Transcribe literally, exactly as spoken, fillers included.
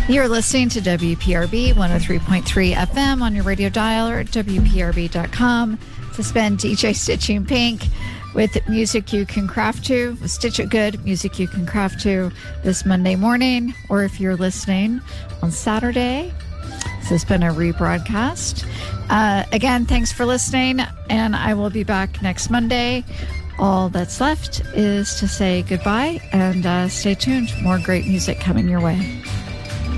You're listening to W P R B one oh three point three F M on your radio dial or at W P R B dot com to spend D J Stitching Pink with music you can craft to, with Stitch It Good, music you can craft to this Monday morning, or if you're listening on Saturday. This has been a rebroadcast. Uh, again, thanks for listening, and I will be back next Monday. All that's left is to say goodbye and uh, stay tuned. More great music coming your way.